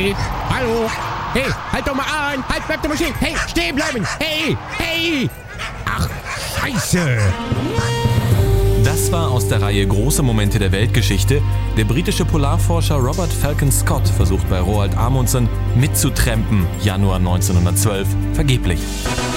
Hey, hallo. Hey, halt doch mal an. Halt, bleib doch mal stehen. Hey, stehen bleiben. Hey, hey. Ach, Scheiße. Das war aus der Reihe Große Momente der Weltgeschichte. Der britische Polarforscher Robert Falcon Scott versucht bei Roald Amundsen mitzutrampen, Januar 1912, vergeblich.